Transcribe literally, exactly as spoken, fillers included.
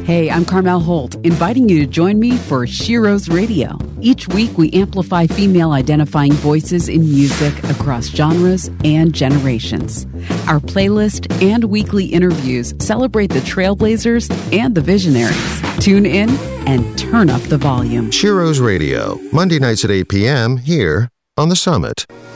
Hey, I'm Carmel Holt, inviting you to join me for Sheroes Radio. Each week, we amplify female-identifying voices in music across genres and generations. Our playlist and weekly interviews celebrate the trailblazers and the visionaries. Tune in and turn up the volume. Sheroes Radio, Monday nights at eight p.m. here on The Summit.